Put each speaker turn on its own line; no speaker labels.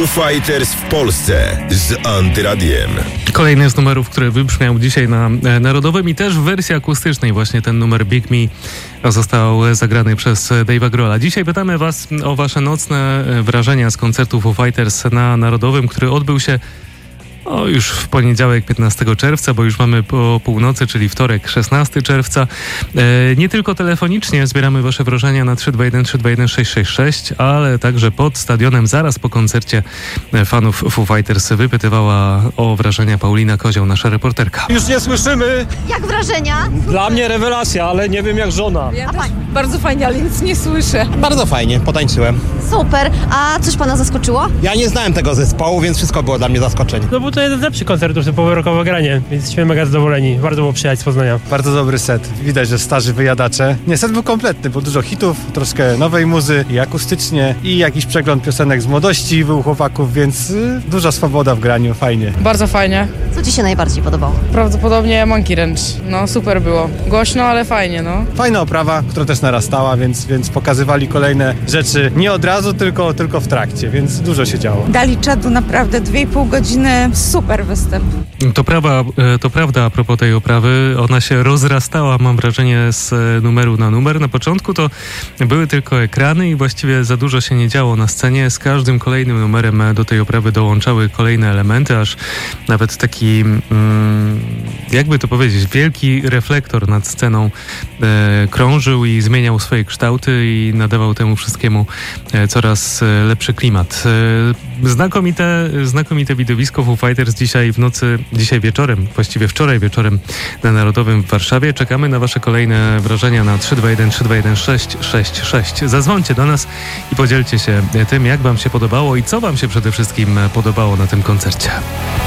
Foo Fighters w Polsce z Antyradiem.
Kolejny z numerów, który wybrzmiał dzisiaj na Narodowym i też w wersji akustycznej właśnie ten numer Big Me został zagrany przez Dave'a Grohla. Dzisiaj pytamy Was o Wasze nocne wrażenia z koncertu Foo Fighters na Narodowym, który odbył się już w poniedziałek 15 czerwca, bo już mamy po północy, czyli wtorek 16 czerwca. Nie tylko telefonicznie zbieramy Wasze wrażenia na 321-321-666, ale także pod stadionem zaraz po koncercie fanów Foo Fighters wypytywała o wrażenia Paulina Kozioł, nasza reporterka.
Już nie słyszymy.
Jak wrażenia?
Dla mnie rewelacja, ale nie wiem jak żona.
Ja też bardzo fajnie, ale nic nie słyszę.
Bardzo fajnie, potańczyłem.
Super. A coś pana zaskoczyło?
Ja nie znałem tego zespołu, więc wszystko było dla mnie zaskoczenie.
No bo to jeden z lepszych koncertów, typowo rockowe granie, więc jesteśmy mega zadowoleni. Warto było przyjechać z Poznania.
Bardzo dobry set. Widać, że starzy wyjadacze. Nie, set był kompletny, bo dużo hitów, troszkę nowej muzy i akustycznie i jakiś przegląd piosenek z młodości był u chłopaków, więc duża swoboda w graniu, fajnie.
Bardzo fajnie.
Co ci się najbardziej podobało?
Prawdopodobnie Monkey Ranch. No super było. Głośno, ale fajnie, no.
Fajna oprawa, która też narastała, więc pokazywali kolejne rzeczy nie od razu, tylko w trakcie, więc dużo się działo.
Dali czadu naprawdę 2,5 godziny, super występ.
To prawda a propos tej oprawy, ona się rozrastała, mam wrażenie, z numeru na numer. Na początku to były tylko ekrany i właściwie za dużo się nie działo na scenie. Z każdym kolejnym numerem do tej oprawy dołączały kolejne elementy, aż nawet taki, jakby to powiedzieć, wielki reflektor nad sceną krążył i zmieniał swoje kształty i nadawał temu wszystkiemu coraz lepszy klimat. Znakomite widowisko Foo Fighters dzisiaj wieczorem, właściwie wczoraj wieczorem na Narodowym w Warszawie. Czekamy na Wasze kolejne wrażenia na 321-321-666. Zadzwońcie do nas i podzielcie się tym, jak Wam się podobało i co Wam się przede wszystkim podobało na tym koncercie.